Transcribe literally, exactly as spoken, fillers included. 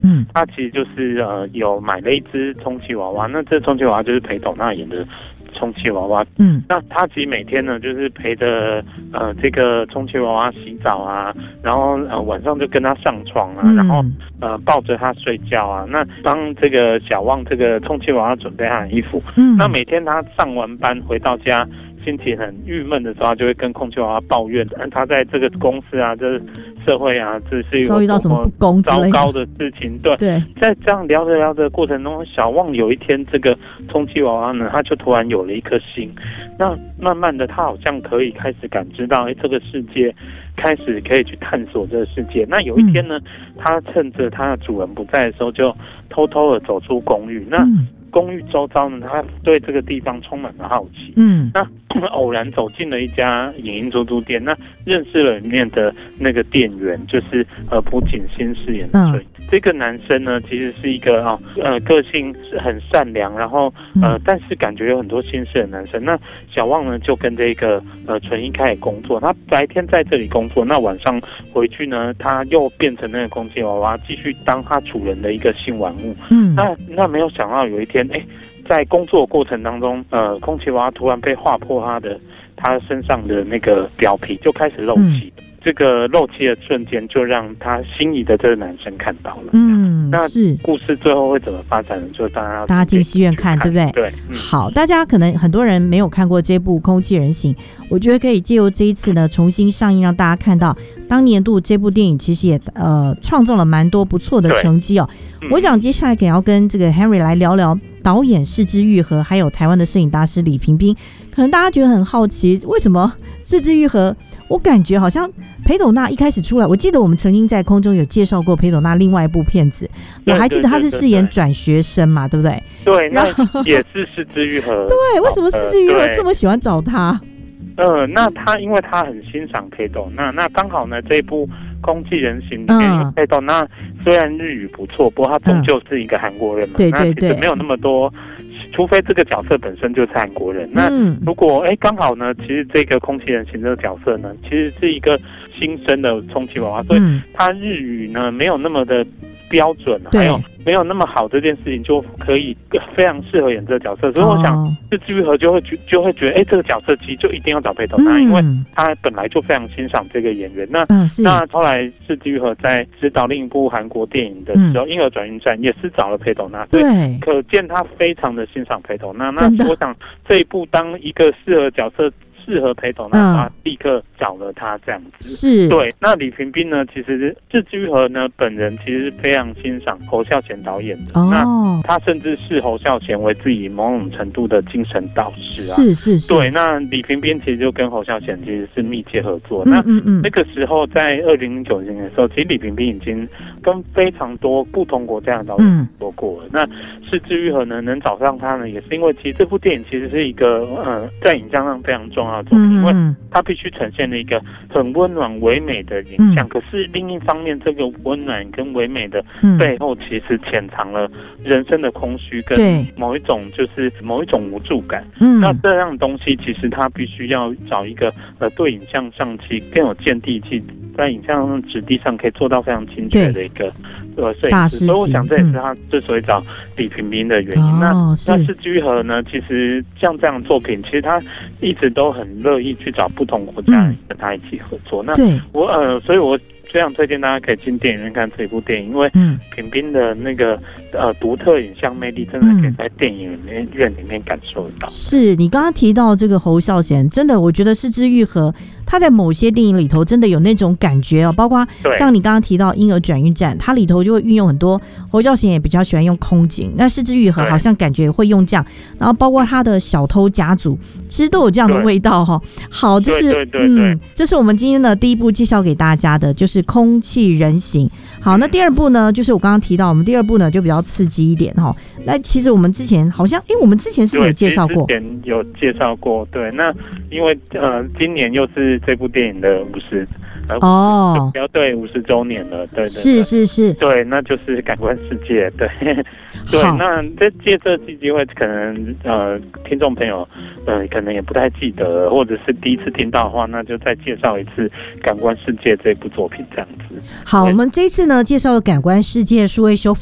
嗯， 他其实就是呃有买了一只充气娃娃，那这充气娃娃就是裴斗娜演的充气娃娃。 嗯， 那他其实每天呢，就是陪着呃这个充气娃娃洗澡啊，然后呃晚上就跟他上床啊， 嗯、 然后呃抱着他睡觉啊。那帮这个小旺这个充气娃娃准备他的衣服。嗯，那每天他上完班回到家，心情很郁闷的时候，他就会跟充气娃娃抱怨，他在这个公司啊，这社会啊，这是遭遇到什么不公之类的糟糕的事情。对， 对， 在这样聊着聊着的过程中，小旺有一天这个充气娃娃呢，他就突然有了一颗心。那慢慢的，他好像可以开始感知到，哎，这个世界开始可以去探索这个世界。那有一天呢，嗯、他趁着他的主人不在的时候，就偷偷的走出公寓。那、嗯公寓周遭呢，他对这个地方充满了好奇。嗯，那偶然走进了一家影音租租店，那认识了里面的那个店员，就是呃朴槿欣饰演的。嗯，这个男生呢，其实是一个啊呃个性是很善良，然后呃但是感觉有很多心事的男生。那小旺呢，就跟这个呃纯一开始工作。他白天在这里工作，那晚上回去呢，他又变成那个空气娃娃，继续当他主人的一个性玩物。嗯，那那没有想到有一天。哎，在工作过程当中，呃，空气娃娃突然被划破他的他身上的那个表皮，就开始漏气。嗯、这个漏气的瞬间，就让他心仪的这个男生看到了。嗯，那是故事最后会怎么发展呢？就大家大家进戏院看，对不对？ 对， 嗯、好，大家可能很多人没有看过这部《空气人形》，我觉得可以借由这一次呢重新上映，让大家看到当年度这部电影其实也呃创造了蛮多不错的成绩哦。嗯、我想接下来也要跟这个 Henry 来聊聊。导演是枝裕和，还有台湾的摄影大师李屏彬，可能大家觉得很好奇，为什么是枝裕和？我感觉好像裴斗娜一开始出来，我记得我们曾经在空中有介绍过裴斗娜另外一部片子，我还记得他是饰演转学生嘛，对不对？ 对，那也是是枝裕和。 对，为什么是枝裕和这么喜欢找他？ 呃，那他因为他很欣赏裴斗娜，那刚好呢这一部。空气人形里面有裴斗娜，虽然日语不错，不过他终究是一个韩国人嘛， 嗯、对对对， 那其实没有那么多，除非这个角色本身就是韩国人。那如果哎刚好呢，其实这个空气人形这个角色呢，其实是一个新生的充气娃娃，所以他日语呢没有那么的标准，还有没有那么好，这件事情就可以非常适合演这个角色。所以我想，是枝裕和就会觉就会觉得，哎，这个角色其实就一定要找裴斗娜，嗯、因为他本来就非常欣赏这个演员。那、嗯、那后来是枝裕和在指导另一部韩国电影的时候，《婴儿转运站》也是找了裴斗娜，对，可见他非常的欣赏裴斗娜。那我想这一部当一个适合角色。适合裴斗娜，他立刻找了他这样子。 是， 对。那李屏彬呢？其实是枝裕和呢本人其实非常欣赏侯孝贤导演的。哦。那他甚至视侯孝贤为自己某种程度的精神导师啊。 是是是。 对。那李屏彬其实就跟侯孝贤其实是密切合作。嗯嗯嗯。那那个时候在二零零九年的时候，其实李屏彬已经跟非常多不同国家的导演合作过了。嗯、那是枝裕和呢能找上他呢，也是因为其实这部电影其实是一个呃在影像上非常重要。作品，因为它必须呈现了一个很温暖唯美的影像，嗯、可是另一方面，这个温暖跟唯美的背后，其实潜藏了人生的空虚跟某一种就是某一种无助感。嗯、那这样的东西，其实它必须要找一个呃对影像上其更有见地气，在影像上质地上可以做到非常精确的一个呃摄影师。所以我想这也是他之所以找李屏彬的原因。嗯、那那是枝裕和呢，其实像这样的作品，其实他一直都很乐意去找不同国家人跟他一起合作。嗯、那我呃，所以我非常推荐大家可以进电影院看这一部电影，因为屏彬的那个呃独特影像魅力，真的可以在电影里面院里面感受得到。 是你刚刚提到这个侯孝贤，真的我觉得是枝裕和。他在某些电影里头真的有那种感觉哦，包括像你刚刚提到《婴儿转运站》，它里头就会运用很多，侯孝贤也比较喜欢用空景，那是枝裕和好像感觉会用这样，然后包括他的小偷家族，其实都有这样的味道哈、哦。好，这是对对对对嗯， 这是我们今天的第一部介绍给大家的，就是《空气人形》。好，那第二部呢，就是我刚刚提到，我们第二部呢就比较刺激一点哈、哦。那其实我们之前好像，哎，我们之前是不是有介绍过？ 之前有介绍过，对。那因为呃，今年又是这部电影的五十呃哦， 不要对五十周年了，对对对， 是是是， 对，那就是感官世界，对对。那这借这次机会，可能呃听众朋友呃可能也不太记得，或者是第一次听到的话，那就再介绍一次《感官世界》这部作品这样子。 好，我们这一次呢介绍了《感官世界》数位修复